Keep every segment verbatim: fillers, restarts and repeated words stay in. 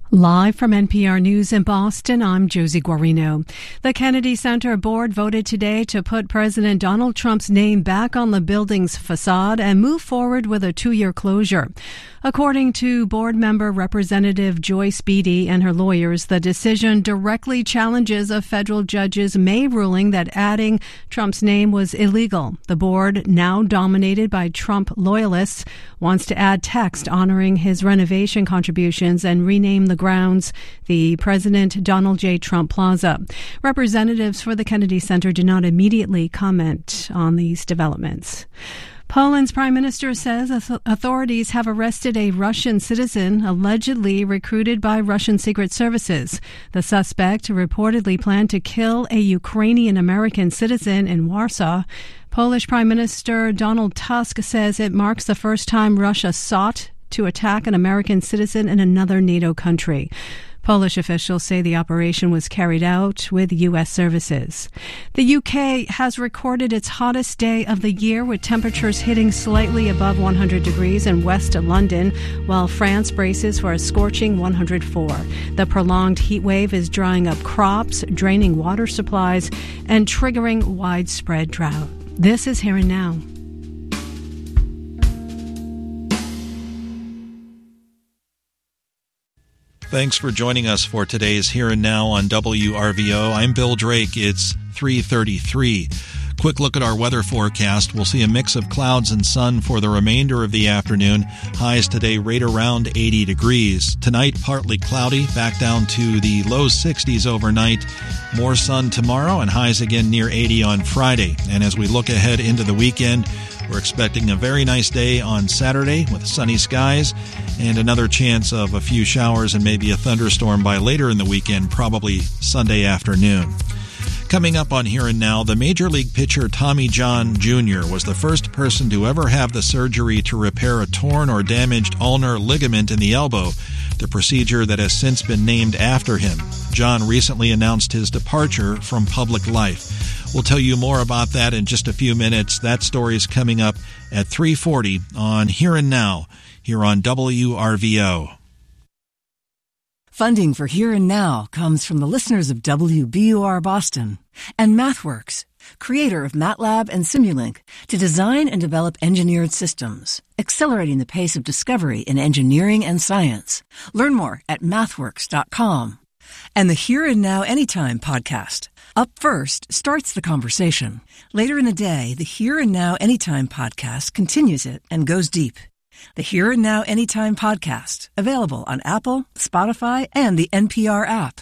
Live from N P R News in Boston, I'm Josie Guarino. The Kennedy Center Board voted today to put President Donald Trump's name back on the building's facade and move forward with a two-year closure. According to board member Representative Joyce Beatty and her lawyers, the decision directly challenges a federal judge's May ruling that adding Trump's name was illegal. The board, now dominated by Trump loyalists, wants to add text honoring his renovation contributions and rename the grounds the President Donald J. Trump Plaza. Representatives for the Kennedy Center did not immediately comment on these developments. Poland's prime minister says authorities have arrested a Russian citizen allegedly recruited by Russian secret services. The suspect reportedly planned to kill a Ukrainian-American citizen in Warsaw. Polish Prime Minister Donald Tusk says it marks the first time Russia sought to attack an American citizen in another NATO country. Polish officials say the operation was carried out with U S services. The U K has recorded its hottest day of the year, with temperatures hitting slightly above one hundred degrees in West London, while France braces for a scorching one hundred four. The prolonged heat wave is drying up crops, draining water supplies, and triggering widespread drought. This is Here and Now. Thanks for joining us for today's Here and Now on W R V O. I'm Bill Drake. It's three thirty-three. Quick look at our weather forecast. We'll see a mix of clouds and sun for the remainder of the afternoon. Highs today right around eighty degrees. Tonight, partly cloudy, back down to the low sixties overnight. More sun tomorrow and highs again near eighty on Friday. And as we look ahead into the weekend, we're expecting a very nice day on Saturday with sunny skies and another chance of a few showers and maybe a thunderstorm by later in the weekend, probably Sunday afternoon. Coming up on Here and Now, the Major League pitcher Tommy John Junior was the first person to ever have the surgery to repair a torn or damaged ulnar ligament in the elbow, the procedure that has since been named after him. John recently announced his departure from public life. We'll tell you more about that in just a few minutes. That story is coming up at three forty on Here and Now, here on W R V O. Funding for Here and Now comes from the listeners of W B U R Boston and MathWorks, creator of MATLAB and Simulink, to design and develop engineered systems, accelerating the pace of discovery in engineering and science. Learn more at mathworks dot com. And the Here and Now Anytime podcast. Up First starts the conversation. Later in the day, the Here and Now Anytime podcast continues it and goes deep. The Here and Now Anytime podcast, available on Apple, Spotify, and the N P R app.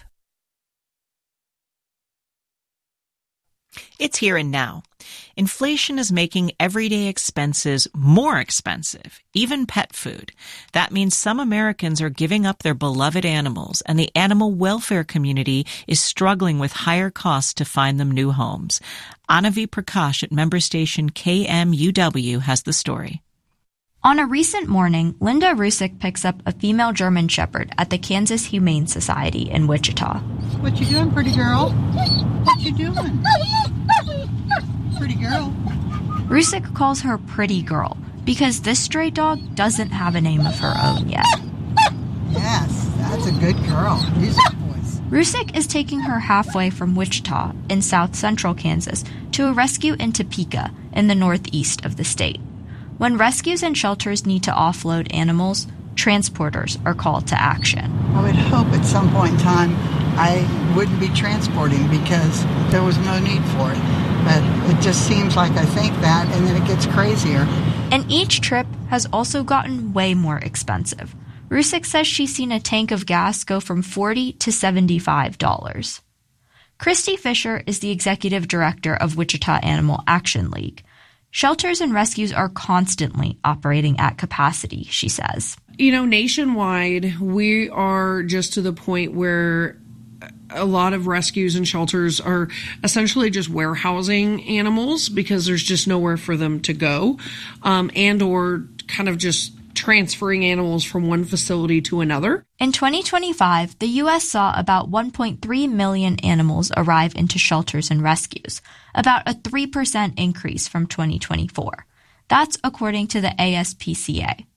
It's Here and Now. Inflation is making everyday expenses more expensive, even pet food. That means some Americans are giving up their beloved animals, and the animal welfare community is struggling with higher costs to find them new homes. Anavi Prakash at member station K M U W has the story. On a recent morning, Linda Rusick picks up a female German Shepherd at the Kansas Humane Society in Wichita. What you doing, pretty girl? What you doing? Pretty girl. Rusick calls her Pretty Girl because this stray dog doesn't have a name of her own yet. Yes, that's a good girl. These are boys. Rusick is taking her halfway from Wichita in south central Kansas to a rescue in Topeka in the northeast of the state. When rescues and shelters need to offload animals, transporters are called to action. I would hope at some point in time I wouldn't be transporting because there was no need for it. But it just seems like I think that, and then it gets crazier. And each trip has also gotten way more expensive. Rusick says she's seen a tank of gas go from forty dollars to seventy-five dollars. Christy Fisher is the executive director of Wichita Animal Action League. Shelters and rescues are constantly operating at capacity, she says. You know, nationwide, we are just to the point where a lot of rescues and shelters are essentially just warehousing animals because there's just nowhere for them to go, um, and or kind of just transferring animals from one facility to another. In twenty twenty-five, the U S saw about one point three million animals arrive into shelters and rescues, about a three percent increase from twenty twenty-four. That's according to the A S P C A.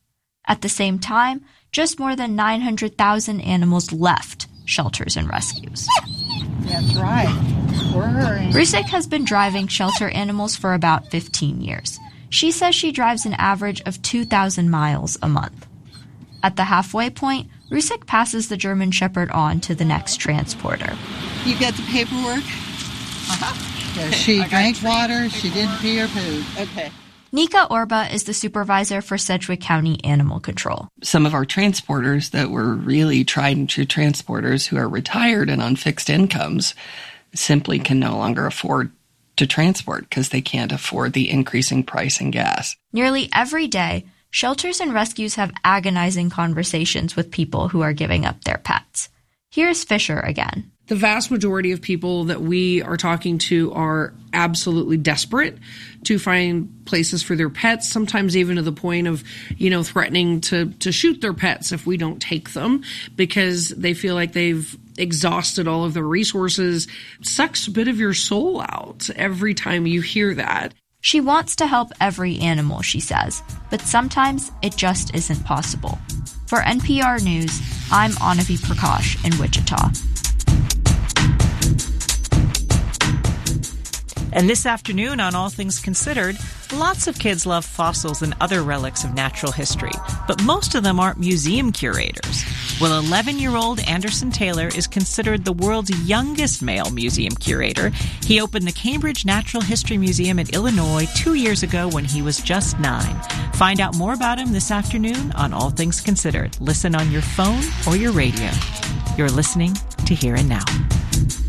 At the same time, just more than nine hundred thousand animals left shelters and rescues. That's right. We're hurrying. Rusick has been driving shelter animals for about fifteen years. She says she drives an average of two thousand miles a month. At the halfway point, Rusick passes the German Shepherd on to the next transporter. You got the paperwork? Uh-huh. Yeah, she drank water, she didn't pee or poo. Okay. Nika Orba is the supervisor for Sedgwick County Animal Control. Some of our transporters that were really tried and true transporters who are retired and on fixed incomes simply can no longer afford to transport because they can't afford the increasing price in gas. Nearly every day, shelters and rescues have agonizing conversations with people who are giving up their pets. Here's Fisher again. The vast majority of people that we are talking to are absolutely desperate to find places for their pets, sometimes even to the point of, you know, threatening to, to shoot their pets if we don't take them because they feel like they've exhausted all of their resources. It sucks a bit of your soul out every time you hear that. She wants to help every animal, she says, but sometimes it just isn't possible. For N P R News, I'm Anavi Prakash in Wichita. And this afternoon on All Things Considered, lots of kids love fossils and other relics of natural history, but most of them aren't museum curators. Well, eleven-year-old Anderson Taylor is considered the world's youngest male museum curator. He opened the Cambridge Natural History Museum in Illinois two years ago when he was just nine. Find out more about him this afternoon on All Things Considered. Listen on your phone or your radio. You're listening to Here and Now.